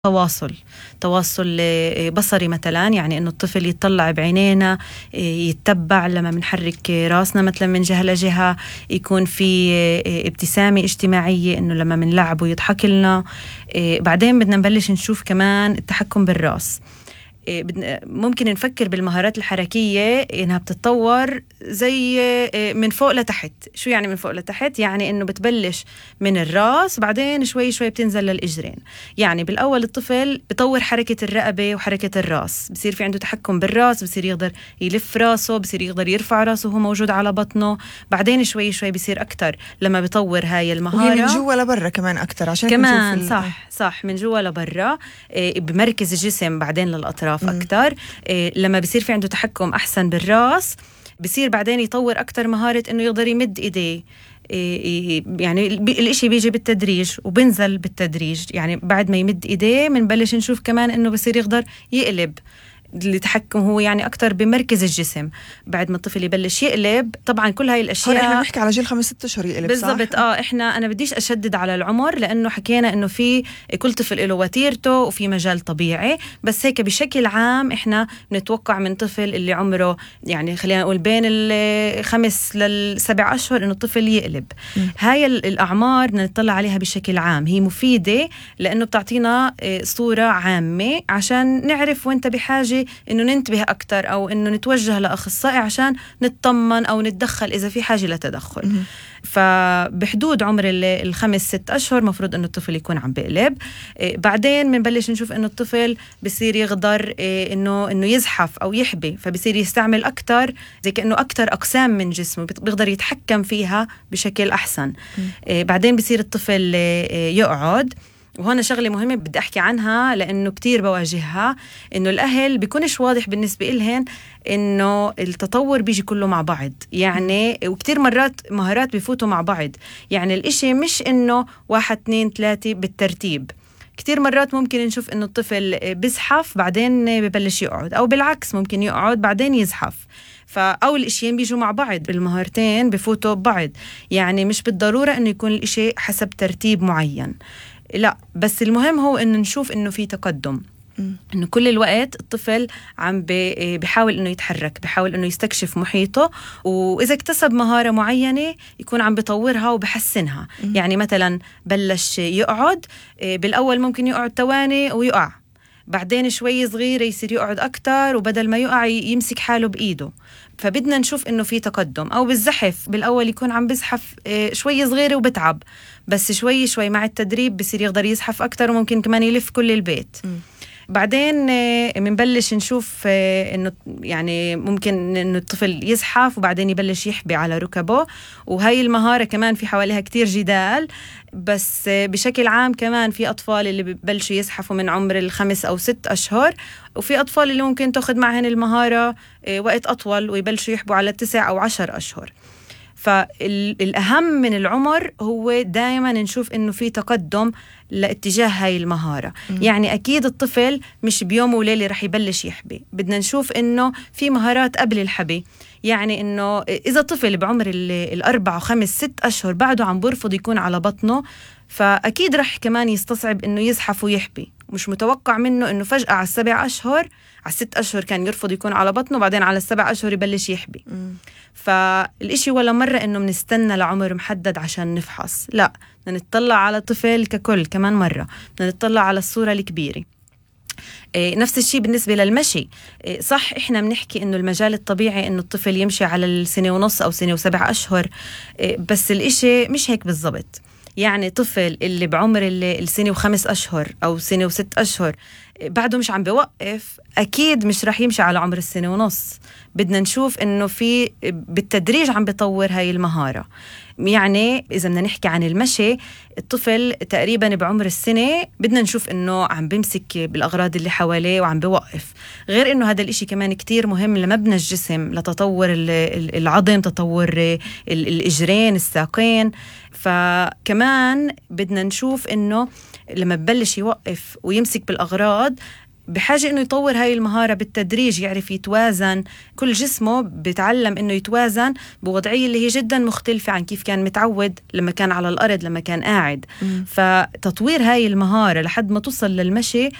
تواصل بصري مثلا، يعني إنه الطفل يتطلع بعينينا، يتبع لما منحرك راسنا مثلا من جهة لجهة، يكون في ابتسامة اجتماعية، إنه لما منلعب ويضحك لنا. بعدين بدنا نبلش نشوف كمان التحكم بالراس. ممكن نفكر بالمهارات الحركية إنها بتتطور زي من فوق لتحت. شو يعني من فوق لتحت؟ يعني إنه بتبلش من الراس، بعدين شوي شوي بتنزل للإجرين. يعني بالأول الطفل بطور حركة الرقبة وحركة الراس، بصير في عنده تحكم بالراس، بصير يقدر يلف راسه، بصير يقدر يرفع راسه وهو موجود على بطنه. بعدين شوي شوي بصير أكتر لما بطور هاي المهارة، وهي من جوا لبرا كمان أكتر، عشان كمان صح من جوا لبرا، بمركز الجسم بعدين للأطراف أكتر. لما بصير في عنده تحكم أحسن بالراس، بصير بعدين يطور أكتر مهارة إنه يقدر يمد إيديه. يعني الاشي بيجي بالتدريج وبنزل بالتدريج. يعني بعد ما يمد إيديه منبلش نشوف كمان إنه بصير يقدر يقلب. التحكم هو يعني أكتر بمركز الجسم. بعد ما الطفل يبلش يقلب، طبعا كل هاي الأشياء احنا بنحكي على جيل 5-6 أشهر يقلب بالضبط. أنا بديش أشدد على العمر، لأنه حكينا إنه في كل طفل له وتيرته وفي مجال طبيعي، بس هيك بشكل عام إحنا بنتوقع من طفل اللي عمره يعني خلينا نقول بين 5 ل7 أشهر إنه الطفل يقلب. هاي الأعمار بدنا نطلع عليها بشكل عام، هي مفيدة لأنه بتعطينا صورة عامة عشان نعرف وانت بحاجة إنه ننتبه أكتر، أو إنه نتوجه لأخصائي عشان نطمن أو نتدخل إذا في حاجة لتدخل. فبحدود عمر 5-6 أشهر مفروض إنه الطفل يكون عم بقلب. بعدين بنبلش نشوف إنه الطفل بصير يقدر إنه يزحف أو يحبي، فبصير يستعمل أكتر زي كأنه أكتر أقسام من جسمه، بيقدر يتحكم فيها بشكل أحسن. بعدين بصير الطفل يقعد. وهنا شغلة مهمة بدي أحكي عنها لأنه كتير بواجهها، إنه الأهل بيكونش واضح بالنسبة إلهن إنه التطور بيجي كله مع بعض. يعني وكتير مرات مهارات بيفوتوا مع بعض. يعني الإشي مش إنه 1 2 3 بالترتيب. كتير مرات ممكن نشوف إنه الطفل بيزحف بعدين ببلش يقعد، أو بالعكس ممكن يقعد بعدين يزحف. أو الإشيين بيجوا مع بعض، المهارتين بفوتوا ببعض. يعني مش بالضرورة إنه يكون الإشي حسب ترتيب معين، لا، بس المهم هو إنه نشوف إنه في تقدم، إنه كل الوقت الطفل عم بيحاول إنه يتحرك، بيحاول إنه يستكشف محيطه، وإذا اكتسب مهارة معينة يكون عم بيطورها وبحسنها. يعني مثلا بلش يقعد، بالأول ممكن يقعد ثواني ويقع، بعدين شوي صغير يصير يقعد أكتر، وبدل ما يقع يمسك حاله بإيده. فبدنا نشوف إنه في تقدم. أو بالزحف، بالأول يكون عم بزحف شوي صغيرة وبتعب، بس شوي شوي مع التدريب بصير يقدر يزحف أكتر، وممكن كمان يلف كل البيت. بعدين منبلش نشوف إنه يعني ممكن إنه الطفل يزحف وبعدين يبلش يحبي على ركبه. وهي المهارة كمان في حواليها كتير جدال، بس بشكل عام كمان في أطفال اللي ببلشوا يزحفوا من عمر 5 أو 6 أشهر، وفي أطفال اللي ممكن تأخذ معهن المهارة وقت أطول ويبلشوا يحبوا على 9 أو 10 أشهر. فالأهم من العمر هو دائما نشوف إنه في تقدم لاتجاه هاي المهارة. يعني أكيد الطفل مش بيوم وليلة رح يبلش يحبي، بدنا نشوف إنه في مهارات قبل الحبي. يعني إنه إذا طفل بعمر 4 و5 6 أشهر بعده عم برفض يكون على بطنه، فأكيد رح كمان يستصعب إنه يزحف ويحبي. مش متوقع منه إنه فجأة على 7 أشهر، على 6 أشهر كان يرفض يكون على بطنه، بعدين على 7 أشهر يبلش يحبي. فالإشي ولا مرة إنه منستنى لعمر محدد عشان نفحص، لا، بدنا نتطلع على طفل ككل. كمان مرة بدنا نتطلع على الصورة الكبيرة. نفس الشيء بالنسبة للمشي. صح، إحنا بنحكي إنه المجال الطبيعي إنه الطفل يمشي على 1.5 أو 1.7 أشهر، بس الإشي مش هيك بالضبط. يعني طفل اللي بعمر 1.5 أشهر أو 1.6 أشهر بعده مش عم بوقف، أكيد مش رح يمشي على عمر 1.5. بدنا نشوف إنه في بالتدريج عم بيطور هاي المهارة. يعني إذا بدنا نحكي عن المشي، الطفل تقريبا بعمر 1 بدنا نشوف إنه عم بمسك بالأغراض اللي حواليه وعم بوقف. غير إنه هذا الإشي كمان كتير مهم لمبنى الجسم، لتطور العظم، تطور الإجرين، الساقين. فكمان بدنا نشوف إنه لما ببلش يوقف ويمسك بالأغراض بحاجة إنه يطور هاي المهارة بالتدريج، يعرف يتوازن، كل جسمه بيتعلم إنه يتوازن بوضعية اللي هي جدا مختلفة عن كيف كان متعود لما كان على الأرض، لما كان قاعد. فتطوير هاي المهارة لحد ما توصل للمشي